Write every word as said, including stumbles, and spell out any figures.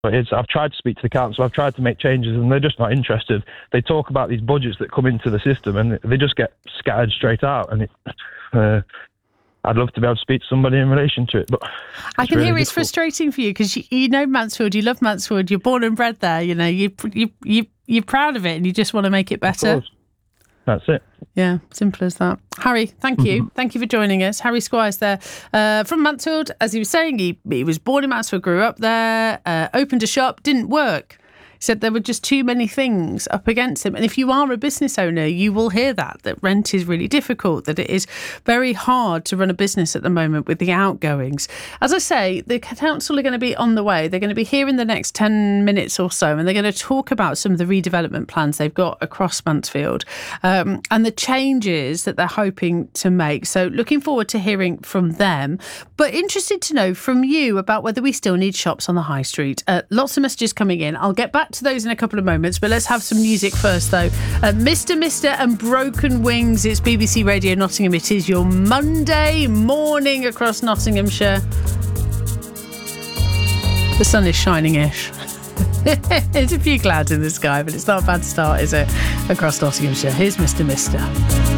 But it's, I've tried to speak to the council, I've tried to make changes, and they're just not interested. They talk about these budgets that come into the system, and they just get scattered straight out. And it, uh, I'd love to be able to speak to somebody in relation to it, but I can really hear it's difficult. frustrating for you because you, you know Mansfield, you love Mansfield, you're born and bred there. You know, you you you you're proud of it, and you just want to make it better. That's it. Yeah, simple as that. Harry, thank you. Mm-hmm. Thank you for joining us. Harry Squires there uh, from Mansfield. As he was saying, he, he was born in Mansfield, grew up there, uh, opened a shop, didn't work. He said there were just too many things up against him. And if you are a business owner, you will hear that, that rent is really difficult, that it is very hard to run a business at the moment with the outgoings. As I say, the council are going to be on the way. They're going to be here in the next ten minutes or so, and they're going to talk about some of the redevelopment plans they've got across Mansfield um, and the changes that they're hoping to make. So looking forward to hearing from them. But interested to know from you about whether we still need shops on the high street. Uh, lots of messages coming in. I'll get back to those in a couple of moments, but let's have some music first though. uh, Mister Mister and Broken Wings. It's B B C Radio Nottingham. It is your Monday morning across Nottinghamshire. The sun is shining-ish. There's a few clouds in the sky, but it's not a bad start, is it, across Nottinghamshire. Here's Mister Mister